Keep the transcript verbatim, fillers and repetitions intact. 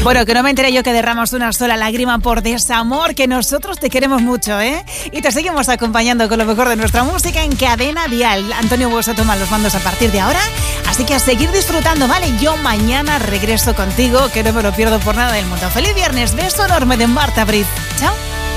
Bueno, que no me enteré yo que derramas una sola lágrima por desamor, que nosotros te queremos mucho, ¿eh? Y te seguimos acompañando con lo mejor de nuestra música en Cadena Dial. Antonio Buoso toma los mandos a partir de ahora, así que a seguir disfrutando, ¿vale? Yo mañana regreso contigo, que no me lo pierdo por nada del mundo. ¡Feliz viernes! Beso enorme de Marta Briz. ¡Chao!